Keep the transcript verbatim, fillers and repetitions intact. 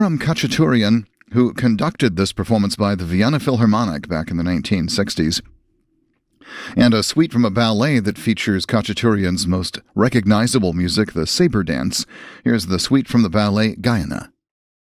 From Khachaturian, who conducted this performance by the Vienna Philharmonic back in the nineteen sixties, and a suite from a ballet that features Khachaturian's most recognizable music, the Sabre Dance. Here's the suite from the ballet Guyana.